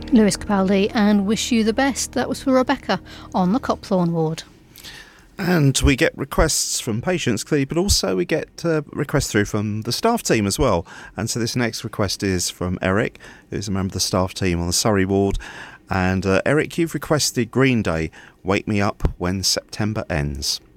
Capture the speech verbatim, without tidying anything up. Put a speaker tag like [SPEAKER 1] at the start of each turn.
[SPEAKER 1] Lewis Capaldi and Wish You the Best. That was for Rebecca on the Copthorne ward.
[SPEAKER 2] And we get requests from patients, clearly, but also we get uh, requests through from the staff team as well. And so this next request is from Eric, who's a member of the staff team on the Surrey ward. And uh, Eric, you've requested Green Day, Wake Me Up When September Ends.